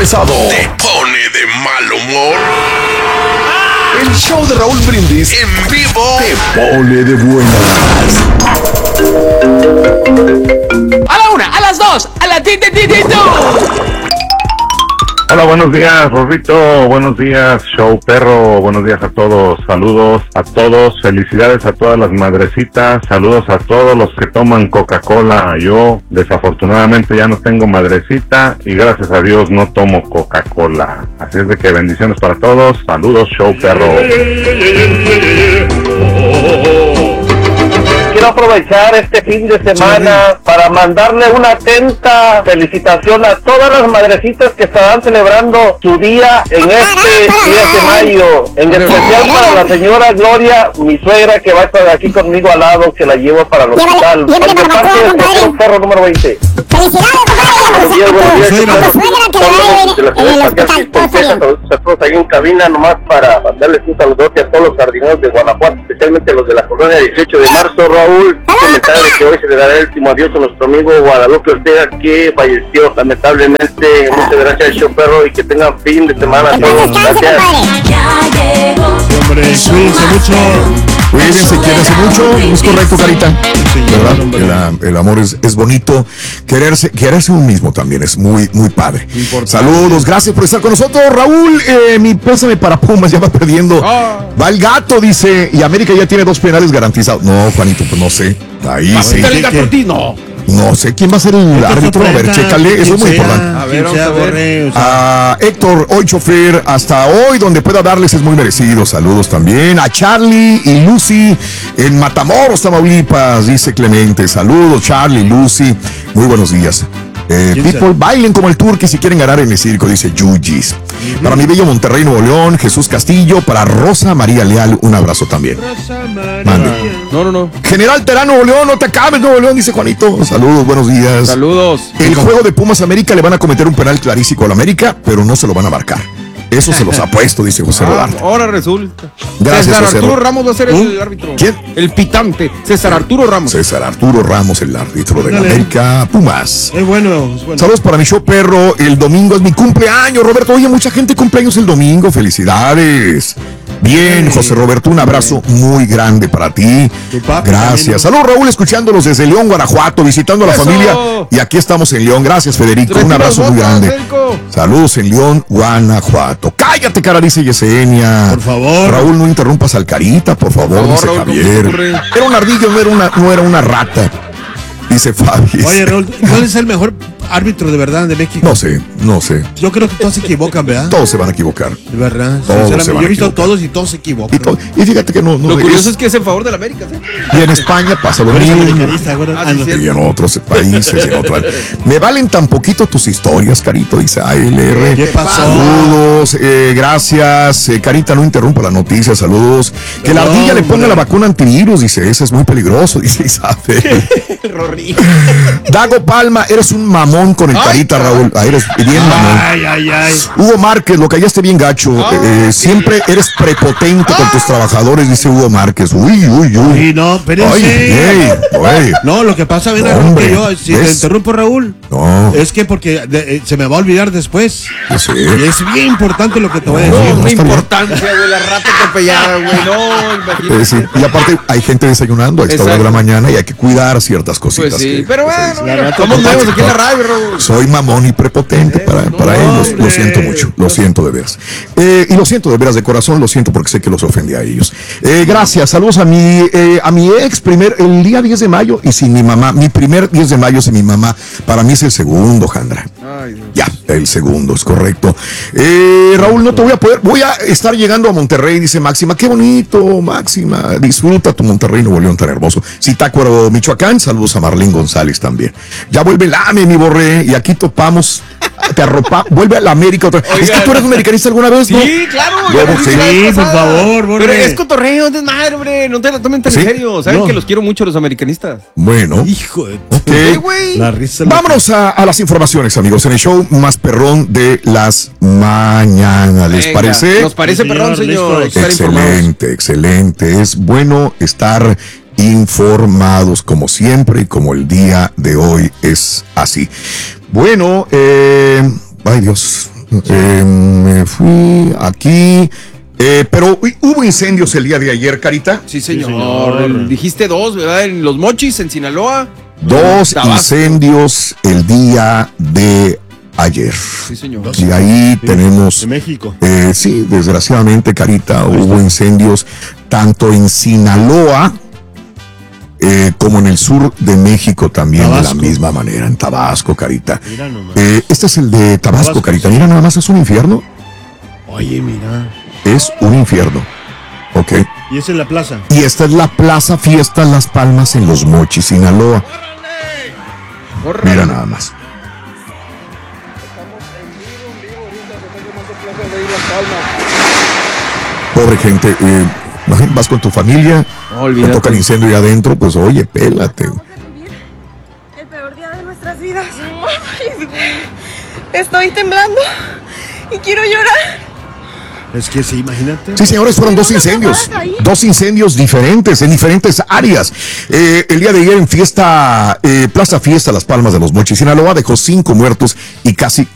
pesado te pone de mal humor. El show de Raúl Brindis En vivo te pone de buenas. A la 1, a las 2, a la ti. Hola, buenos días, Rorrito, buenos días, Show Perro, buenos días a todos, saludos a todos, felicidades a todas las madrecitas, saludos a todos los que toman Coca-Cola. Yo desafortunadamente ya no tengo madrecita y gracias a Dios no tomo Coca-Cola. Así es de que bendiciones para todos, saludos, Show Perro. Quiero aprovechar este fin de semana para mandarle una atenta felicitación a todas las madrecitas que estarán celebrando su día en este 10 de mayo. En especial para la señora Gloria, mi suegra, que va a estar aquí conmigo al lado, que la llevo para el hospital. Llévale Perro número 20. Felicidades, A todos ahí en cabina, nomás para mandarles un saludote a todos los jardineros de Guanajuato, especialmente los de la colonia 18 de marzo, Raúl. Comentar que hoy se le dará el último adiós a nuestro amigo Guadalupe Ortega, que falleció lamentablemente. Muchas gracias, Show Perro, y que tengan fin de semana a todos. Gracias. Hombre, cuídense mucho. Cuídense, quiérense mucho. Es correcto, Carita. ¿Verdad? El amor es bonito. Quererse un mismo también es muy, muy padre. Saludos, gracias por estar con nosotros, Raúl. Mi pésame para Pumas, ya va perdiendo. Va el gato, dice, y América ya tiene 2 penales garantizados. No, Juanito, pues no sé. Ahí sí. No sé quién va a ser el árbitro. A ver, chécale, eso es muy importante. A ver, vamos a ver. A Héctor, hoy chofer, hasta hoy, donde pueda darles es muy merecido. Saludos también a Charlie y Lucy en Matamoros, Tamaulipas, dice Clemente. Saludos, Charlie, Lucy. Muy buenos días. People, bailen como el Turqui si quieren ganar en el circo, dice Yuyis. Para mi bello Monterrey, Nuevo León, Jesús Castillo. Para Rosa María Leal, un abrazo también. Mande. No. General Terán, Nuevo León, no te acabes, Nuevo León, dice Juanito. Saludos, buenos días. Saludos. El juego de Pumas América le van a cometer un penal clarísimo a la América, pero no se lo van a marcar. Eso se los ha puesto, dice José Rodarte. Ahora resulta. Gracias, César José Arturo Ramos va a ser el árbitro. ¿Quién? El pitante. César Arturo Ramos. César Arturo Ramos, el árbitro de la América Pumas. Es bueno. Saludos para mi show Perro. El domingo es mi cumpleaños, Roberto. Oye, mucha gente cumpleaños el domingo. Felicidades. Bien, José Roberto, un abrazo muy grande para ti. Gracias. Saludos, Raúl, escuchándolos desde León, Guanajuato, visitando a la familia. Y aquí estamos en León. Gracias, Federico. Un abrazo muy grande. Saludos en León, Guanajuato. Cállate, cara, dice Yesenia. Por favor. Raúl, no interrumpas al Carita, por favor, dice Raúl, Javier. Era un ardillo, no era una rata. Dice Fabi. Oye, Raúl, ¿cuál es el mejor árbitro de verdad de México? No sé. Yo creo que todos se equivocan, ¿verdad? Todos se van a equivocar. De verdad. Yo he visto todos y todos se equivocan. Y fíjate que no. Lo curioso es que es en favor de la América, ¿sí? Y en España pasa lo mismo. Y en otros países, y en otros. Me valen tan poquito tus historias, Carito, dice ALR. ¿Qué pasó? Saludos, gracias. Carita, no interrumpa la noticia, saludos. Que la ardilla le ponga la vacuna antivirus, dice, ese es muy peligroso, dice Isabel. Dago Palma, eres un mamón con el Carita, Raúl. Eres bien mamón. Hugo Márquez, lo callaste bien gacho. Siempre eres prepotente con tus trabajadores, dice Hugo Márquez. Uy. No, espérense. No, lo que pasa, ven, que yo, si te interrumpo, Raúl, es que porque se me va a olvidar después. Y es bien importante lo que te voy a decir. La importancia de la rata atropellada, güey. No, imagínate. Y aparte, hay gente desayunando a esta hora de la mañana y hay que cuidar ciertas cositas. Pues sí, pero bueno, somos nuevos aquí en la radio, Raúl. Soy mamón y prepotente para ellos. Lo siento mucho, lo siento de veras. Y lo siento de veras de corazón, lo siento porque sé que los ofendí a ellos. Gracias, saludos a mi ex el día 10 de mayo y sin mi mamá. Mi primer 10 de mayo sin mi mamá. Para mí es el segundo, Jandra. Ya, el segundo, es correcto. Raúl, no te voy a poder. Voy a estar llegando a Monterrey, dice Máxima. Qué bonito, Máxima. Disfruta tu Monterrey, Nuevo León tan hermoso. Zitácuaro, Michoacán. Saludos a Marlene González también. Ya vuelve el AME, mi Borré. Y aquí topamos. Te arropa, vuelve a la América otra vez. Es que tú eres americanista alguna vez, ¿no? Sí, claro. Sí, por favor, Borré. Pero es cotorreo, desmadre, hombre. No te la tomen tan en serio. Saben que los quiero mucho los americanistas. Bueno. Hijo de la risa. Vámonos a las informaciones, amigos, en el show más perrón de las mañanas. ¿Les parece? Nos parece perrón, señor. Excelente. Es bueno estar informados como siempre y como el día de hoy es así. Bueno, ay Dios, Me fui aquí. Pero hubo incendios el día de ayer, Carita. Sí, señor. Dijiste 2, ¿verdad? En Los Mochis, en Sinaloa. 2 incendios el día de ayer. Sí, señor. Y ahí tenemos. En México. Sí, desgraciadamente, Carita, hubo incendios tanto en Sinaloa como en el sur de México también, Tabasco. De la misma manera, en Tabasco, Carita. Mira nomás. Este es el de Tabasco, Carita. Mira, nada más es un infierno. Oye, mira. Es un infierno. Ok. Y esa es la plaza. Y esta es la Plaza Fiesta Las Palmas en Los Mochis, Sinaloa. Mira nada más. Pobre gente, vas con tu familia, te toca el incendio ahí adentro, pues oye, pélate. El peor día de nuestras vidas. Estoy temblando y quiero llorar. Es que sí, imagínate. Sí, señores, fueron 2 incendios. 2 incendios diferentes, en diferentes áreas. El día de ayer en Plaza Fiesta Las Palmas de Los Mochis, Sinaloa, dejó 5 muertos y casi